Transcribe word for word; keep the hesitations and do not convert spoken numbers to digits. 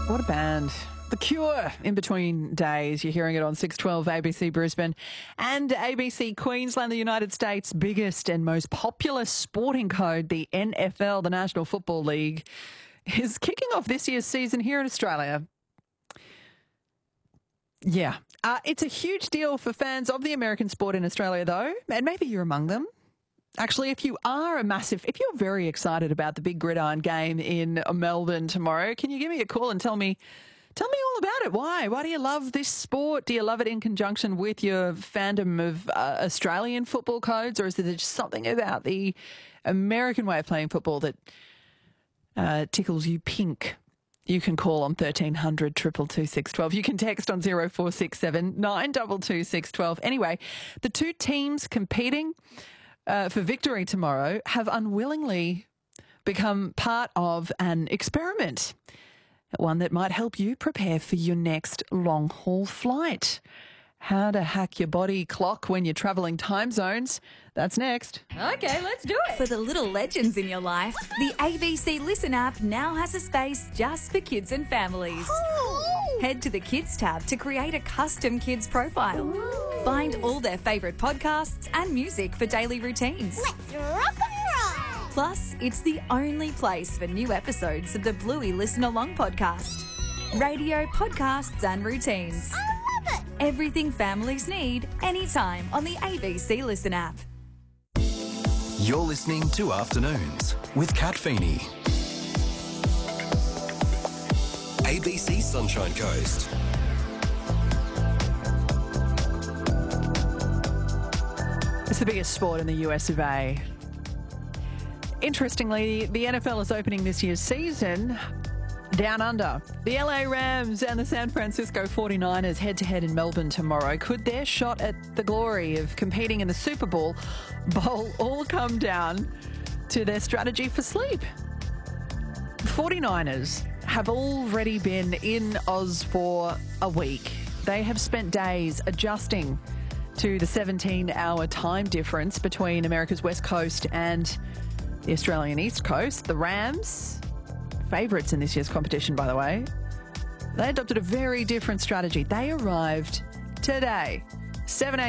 What a band. The Cure in between days. You're hearing it on six twelve A B C Brisbane and A B C Queensland, the United States' biggest and most popular sporting code, the N F L, the National Football League, is kicking off this year's season here in Australia. Yeah, uh, it's a huge deal for fans of the American sport in Australia, though, and maybe you're among them. Actually, if you are a massive, if you're very excited about the big gridiron game in Melbourne tomorrow, can you give me a call and tell me, tell me all about it? Why? Why do you love this sport? Do you love it in conjunction with your fandom of uh, Australian football codes, or is there just something about the American way of playing football that uh, tickles you pink? You can call on thirteen hundred, two two two, six one two. You can text on zero four six seven, nine two two, six one two. Anyway, the two teams competing uh, for victory tomorrow have unwillingly become part of an experiment, one that might help you prepare for your next long-haul flight. How to hack your body clock when you're travelling time zones. That's next. Okay, let's do it. For the little legends in your life, the A B C Listen app now has a space just for kids and families. Oh. Head to the Kids tab to create a custom kids profile. Ooh. Find all their favourite podcasts and music for daily routines. Let's rock and roll. Plus, it's the only place for new episodes of the Bluey Listen Along podcast. Radio, podcasts and routines. I love it. Everything families need, anytime on the A B C Listen app. You're listening to Afternoons with Kat Feeney. A B C Sunshine Coast. It's the biggest sport in the U S of A. Interestingly, the N F L is opening this year's season down under. The L A Rams and the San Francisco forty-niners head-to-head in Melbourne tomorrow. Could their shot at the glory of competing in the Super Bowl Bowl all come down to their strategy for sleep? forty-niners have already been in Oz for a week. They have spent days adjusting to the seventeen-hour time difference between America's West Coast and the Australian East Coast. The Rams, favourites in this year's competition, by the way, they adopted a very different strategy. They arrived today, seven a.m.